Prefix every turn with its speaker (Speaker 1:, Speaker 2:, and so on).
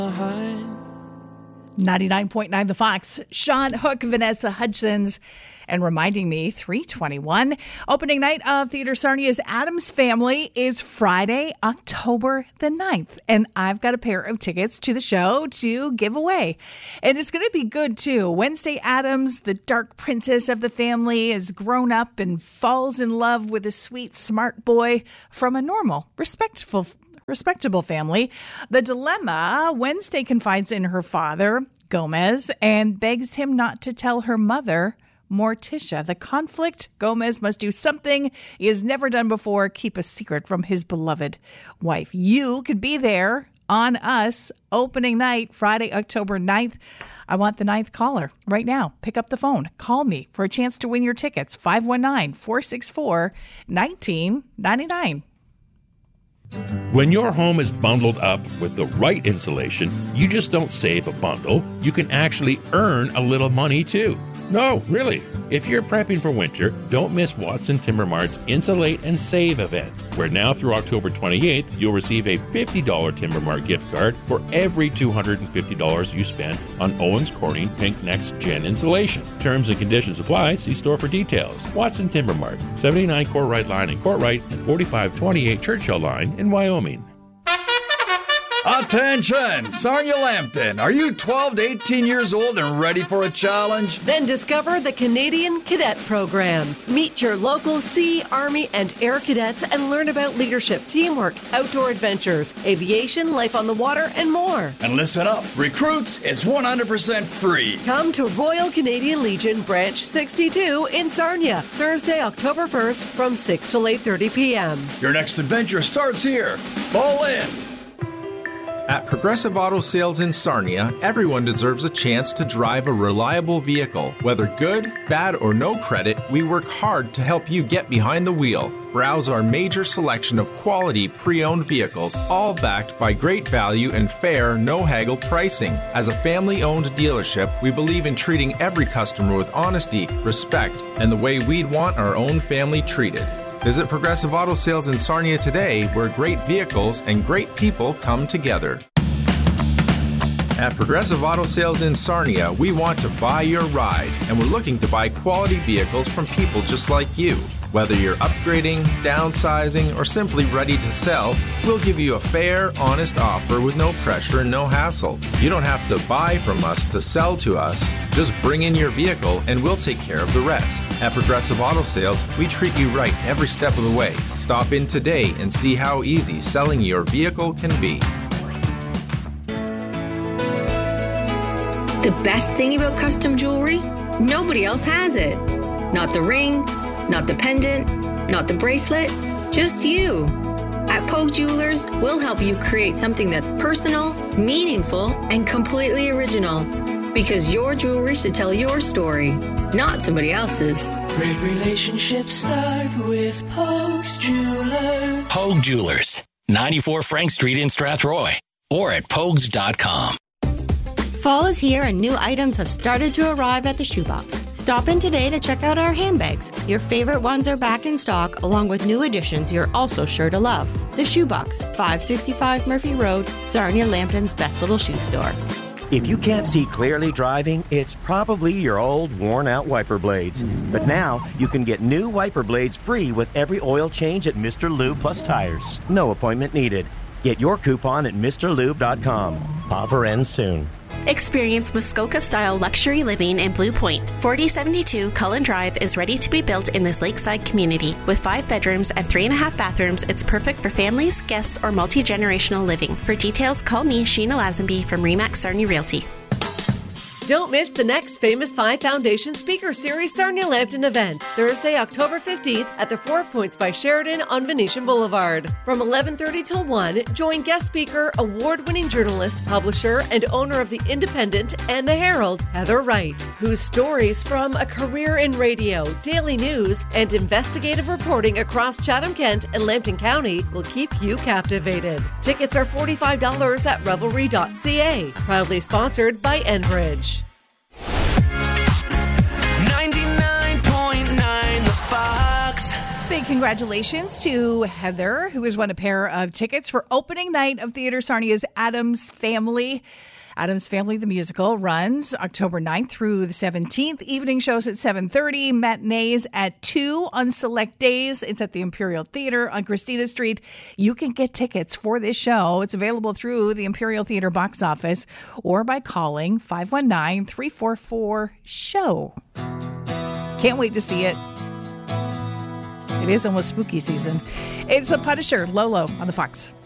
Speaker 1: 99.9 The Fox, Sean Hook, Vanessa Hudgens, and reminding me, 3:21. Opening night of Theater Sarnia's Addams Family is Friday, October the 9th. And I've got a pair of tickets to the show to give away. And it's going to be good, too. Wednesday Addams, the dark princess of the family, is grown up and falls in love with a sweet, smart boy from a normal, respectable family. The dilemma: Wednesday confides in her father, Gomez, and begs him not to tell her mother, Morticia. The conflict: Gomez must do something he has never done before, keep a secret from his beloved wife. You could be there on us opening night, Friday, October 9th. I want the 9th caller right now. Pick up the phone. Call me for a chance to win your tickets. 519-464-1999.
Speaker 2: When your home is bundled up with the right insulation, you just don't save a bundle. You can actually earn a little money too. No, really. If you're prepping for winter, don't miss Watson Timber Mart's Insulate and Save event, where now through October 28th, you'll receive a $50 Timber Mart gift card for every $250 you spend on Owens Corning Pink Next Gen insulation. Terms and conditions apply. See store for details. Watson Timber Mart, 79 Courtright Line in Courtright and 4528 Churchill Line in Wyoming.
Speaker 3: Attention! Sarnia Lambton, are you 12 to 18 years old and ready for a challenge?
Speaker 4: Then discover the Canadian Cadet Program. Meet your local Sea, Army, and Air Cadets and learn about leadership, teamwork, outdoor adventures, aviation, life on the water, and more.
Speaker 3: And listen up, recruits, it's 100% free.
Speaker 4: Come to Royal Canadian Legion Branch 62 in Sarnia, Thursday, October 1st from 6 till 8:30 p.m.
Speaker 3: Your next adventure starts here. Ball in!
Speaker 5: At Progressive Auto Sales in Sarnia, everyone deserves a chance to drive a reliable vehicle. Whether good, bad, or no credit, we work hard to help you get behind the wheel. Browse our major selection of quality pre-owned vehicles, all backed by great value and fair, no-haggle pricing. As a family-owned dealership, we believe in treating every customer with honesty, respect, and the way we'd want our own family treated. Visit Progressive Auto Sales in Sarnia today, where great vehicles and great people come together. At Progressive Auto Sales in Sarnia, we want to buy your ride, and we're looking to buy quality vehicles from people just like you. Whether you're upgrading, downsizing, or simply ready to sell, we'll give you a fair, honest offer with no pressure and no hassle. You don't have to buy from us to sell to us. Just bring in your vehicle and we'll take care of the rest. At Progressive Auto Sales, we treat you right every step of the way. Stop in today and see how easy selling your vehicle can be.
Speaker 6: The best thing about custom jewelry? Nobody else has it. Not the ring, not the pendant, not the bracelet, just you. At Pogue Jewelers, we'll help you create something that's personal, meaningful, and completely original. Because your jewelry should tell your story, not somebody else's.
Speaker 7: Great relationships start with Pogue's Jewelers.
Speaker 8: Pogue Jewelers, 94 Frank Street in Strathroy, or at pogues.com.
Speaker 9: Fall is here and new items have started to arrive at the Shoebox. Stop in today to check out our handbags. Your favorite ones are back in stock, along with new additions you're also sure to love. The Shoebox, 565 Murphy Road, Sarnia Lambton's best little shoe store.
Speaker 10: If you can't see clearly driving, it's probably your old worn-out wiper blades. But now, you can get new wiper blades free with every oil change at Mr. Lube Plus Tires. No appointment needed. Get your coupon at MrLube.com. Offer ends soon.
Speaker 11: Experience Muskoka-style luxury living in Blue Point. 4072 Cullen Drive is ready to be built in this lakeside community. With 5 bedrooms and 3.5 bathrooms, it's perfect for families, guests, or multi-generational living. For details, call me, Sheena Lazenby from Remax Sarnia Realty.
Speaker 4: Don't miss the next Famous 5 Foundation Speaker Series Sarnia Lambton event, Thursday, October 15th at the 4 Points by Sheridan on Venetian Boulevard. From 11:30 till 1, join guest speaker, award-winning journalist, publisher, and owner of The Independent and The Herald, Heather Wright, whose stories from a career in radio, daily news, and investigative reporting across Chatham-Kent and Lambton County will keep you captivated. Tickets are $45 at revelry.ca. Proudly sponsored by Enbridge.
Speaker 7: 99.9 The Fox.
Speaker 1: Big congratulations to Heather, who has won a pair of tickets for opening night of Theater Sarnia's Addams Family. Addams Family, the musical, runs October 9th through the 17th. Evening shows at 7:30, matinees at 2 on select days. It's at the Imperial Theater on Christina Street. You can get tickets for this show. It's available through the Imperial Theater box office or by calling 519-344-SHOW. Can't wait to see it. It is almost spooky season. It's The Punisher, Lolo on the Fox.